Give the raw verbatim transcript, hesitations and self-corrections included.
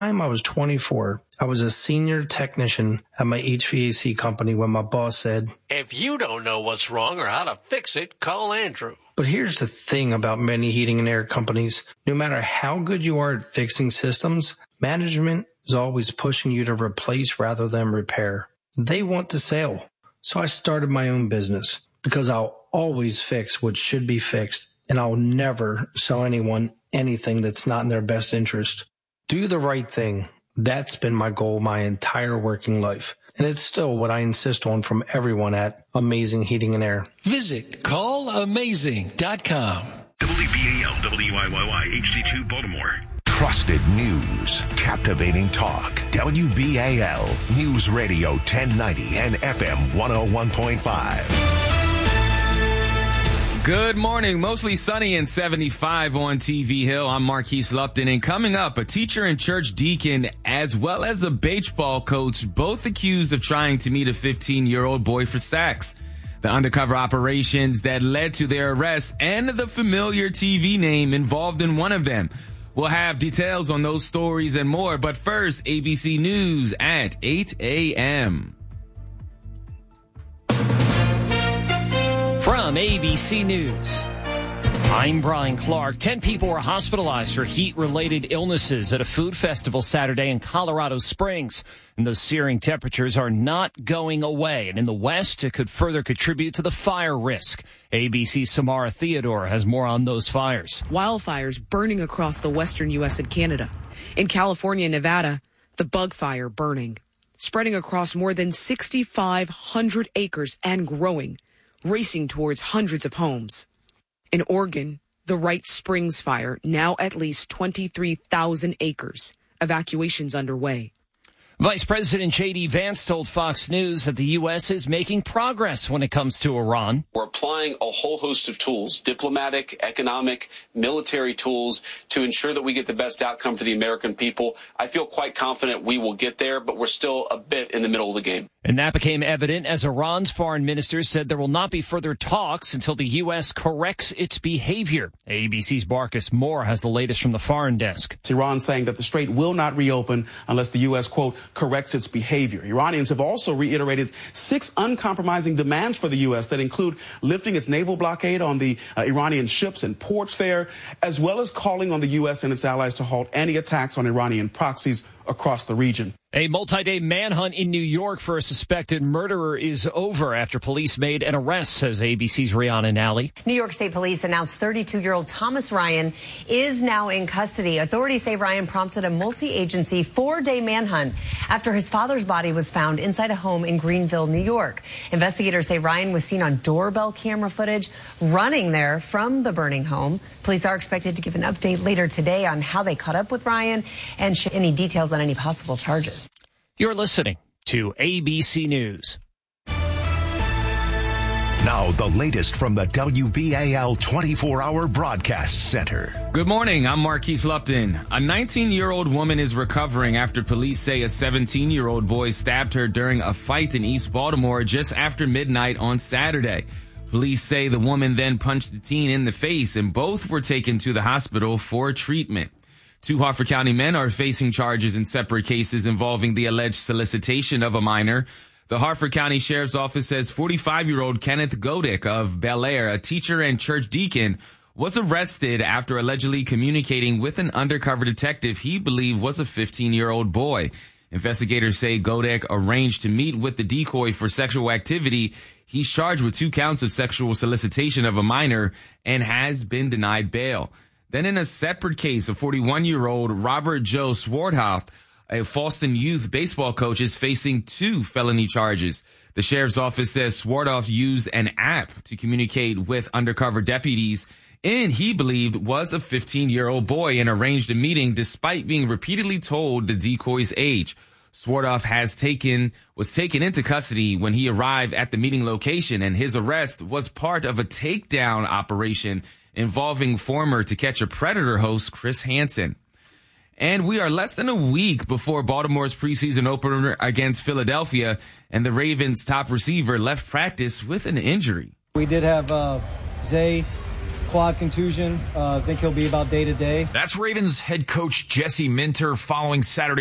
time I was twenty-four, I was a senior technician at my H V A C company when my boss said, "If you don't know what's wrong or how to fix it, call Andrew." But here's the thing about many heating and air companies. No matter how good you are at fixing systems, management is always pushing you to replace rather than repair. They want the sale. So I started my own business because I'll always fix what should be fixed, and I'll never sell anyone anything that's not in their best interest. Do the right thing. That's been my goal my entire working life. And it's still what I insist on from everyone at Amazing Heating and Air. Visit call amazing dot com. W B A L W I Y Y H D two Baltimore. Trusted news, captivating talk. W B A L News Radio ten ninety and F M one oh one point five. Good morning. Mostly sunny and seventy-five on T V Hill. I'm Marquise Lupton, and coming up, a teacher and church deacon as well as a baseball coach, both accused of trying to meet a fifteen-year-old boy for sex. The undercover operations that led to their arrest and the familiar T V name involved in one of them. We'll have details on those stories and more, but first, A B C News at eight a.m. From A B C News, I'm Brian Clark. Ten people were hospitalized for heat-related illnesses at a food festival Saturday in Colorado Springs. And those searing temperatures are not going away. And in the West, it could further contribute to the fire risk. A B C's Samara Theodore has more on those fires. Wildfires burning across the western U S and Canada. In California and Nevada, the bug fire burning, spreading across more than six thousand five hundred acres and growing, racing towards hundreds of homes. In Oregon, the Wright Springs fire, now at least twenty-three thousand acres. Evacuations underway. Vice President J D. Vance told Fox News that the U S is making progress when it comes to Iran. We're applying a whole host of tools, diplomatic, economic, military tools, to ensure that we get the best outcome for the American people. I feel quite confident we will get there, but we're still a bit in the middle of the game. And that became evident as Iran's foreign minister said there will not be further talks until the U S corrects its behavior. A B C's Marcus Moore has the latest from the foreign desk. It's Iran saying that the strait will not reopen unless the U S, quote, corrects its behavior. Iranians have also reiterated six uncompromising demands for the U S that include lifting its naval blockade on the uh, Iranian ships and ports there, as well as calling on the U S and its allies to halt any attacks on Iranian proxies across the region. A multi-day manhunt in New York for a suspected murderer is over after police made an arrest, says A B C's Rihanna Nally. New York State Police announced thirty-two-year-old Thomas Ryan is now in custody. Authorities say Ryan prompted a multi-agency four-day manhunt after his father's body was found inside a home in Greenville, New York. Investigators say Ryan was seen on doorbell camera footage running there from the burning home. Police are expected to give an update later today on how they caught up with Ryan and share any details on any possible charges. You're listening to A B C News. Now, the latest from the W B A L twenty-four hour Broadcast Center. Good morning. I'm Marquise Lupton. A nineteen-year-old woman is recovering after police say a seventeen-year-old boy stabbed her during a fight in East Baltimore just after midnight on Saturday. Police say the woman then punched the teen in the face, and both were taken to the hospital for treatment. Two Harford County men are facing charges in separate cases involving the alleged solicitation of a minor. The Harford County Sheriff's Office says forty-five-year-old Kenneth Godick of Bel Air, a teacher and church deacon, was arrested after allegedly communicating with an undercover detective he believed was a fifteen-year-old boy. Investigators say Godick arranged to meet with the decoy for sexual activity. He's charged with two counts of sexual solicitation of a minor and has been denied bail. Then in a separate case, a forty-one-year-old Robert Joe Swardhoff, a Fallston youth baseball coach, is facing two felony charges. The sheriff's office says Swardhoff used an app to communicate with undercover deputies, and he believed was a fifteen-year-old boy, and arranged a meeting despite being repeatedly told the decoy's age. Swardhoff has taken was taken into custody when he arrived at the meeting location, and his arrest was part of a takedown operation involving former To Catch a Predator host Chris Hansen. And we are less than a week before Baltimore's preseason opener against Philadelphia, and the Ravens' top receiver left practice with an injury. We did have uh, Zay quad contusion. I uh, think he'll be about day to day. That's Ravens head coach Jesse Minter following Saturday